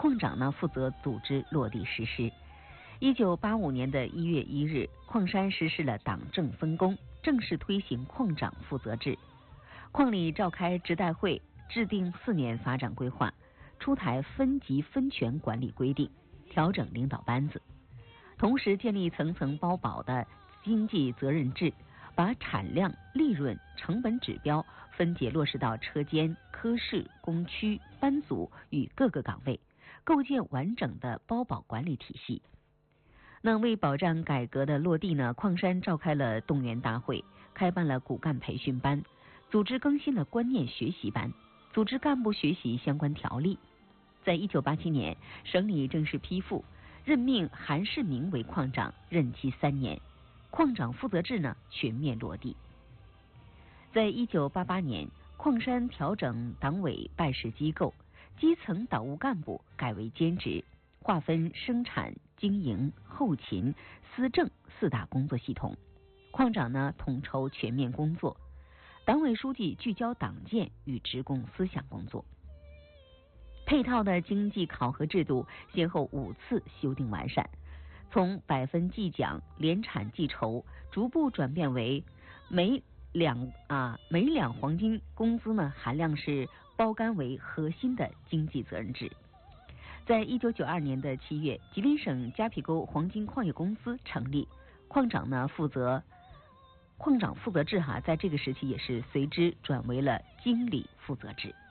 矿长呢负责组织落地实施。1985年的1月1日，矿山实施了党政分工，正式推行矿长负责制。矿里召开职代会，制定4年发展规划，出台分级分权管理规定，调整领导班子，同时建立层层包保的经济责任制，把产量、利润、成本指标分解落实到车间、科室、工区、班组与各个岗位，构建完整的包保管理体系。那为保障改革的落地呢，矿山召开了动员大会，开办了骨干培训班，组织更新了观念学习班，组织干部学习相关条例。在1987年，省里正式批复，任命韩世明为矿长，任期3年，矿长负责制呢全面落地。在1988年，矿山调整党委办事机构，基层党务干部改为兼职，划分生产、经营、后勤、司政4大工作系统。矿长呢统筹全面工作，党委书记聚焦党建与职工思想工作。配套的经济考核制度先后5次修订完善，从百分计奖、联产计酬，逐步转变为每两黄金工资呢含量是包干为核心的经济责任制。在1992年的7月，吉林省夹皮沟黄金矿业公司成立，矿长负责制在这个时期也是随之转为了经理负责制。